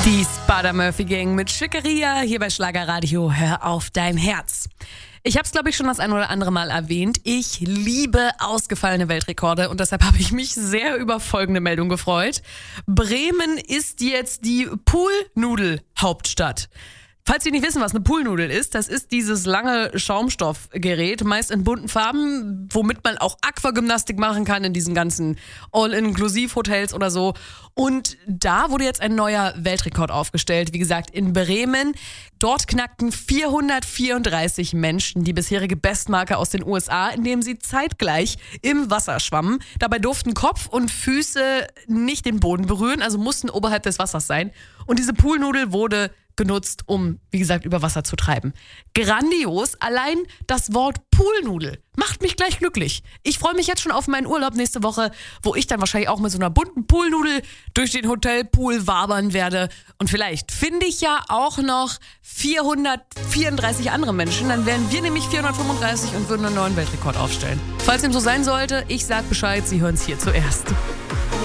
Die Spider-Murphy Gang mit Schickeria hier bei Schlagerradio. Hör auf dein Herz. Ich habe es, glaube ich, schon das ein oder andere Mal erwähnt. Ich liebe ausgefallene Weltrekorde und deshalb habe ich mich sehr über folgende Meldung gefreut. Bremen ist jetzt die Poolnudel-Hauptstadt. Falls Sie nicht wissen, was eine Poolnudel ist, das ist dieses lange Schaumstoffgerät, meist in bunten Farben, womit man auch Aquagymnastik machen kann in diesen ganzen All-Inklusiv-Hotels oder so. Und da wurde jetzt ein neuer Weltrekord aufgestellt, wie gesagt, in Bremen. Dort knackten 434 Menschen die bisherige Bestmarke aus den USA, indem sie zeitgleich im Wasser schwammen. Dabei durften Kopf und Füße nicht den Boden berühren, also mussten oberhalb des Wassers sein. Und diese Poolnudel wurde genutzt, um, wie gesagt, über Wasser zu treiben. Grandios, allein das Wort Poolnudel macht mich gleich glücklich. Ich freue mich jetzt schon auf meinen Urlaub nächste Woche, wo ich dann wahrscheinlich auch mit so einer bunten Poolnudel durch den Hotelpool wabern werde. Und vielleicht finde ich ja auch noch 434 andere Menschen. Dann wären wir nämlich 435 und würden einen neuen Weltrekord aufstellen. Falls dem so sein sollte, ich sag Bescheid, Sie hören es hier zuerst.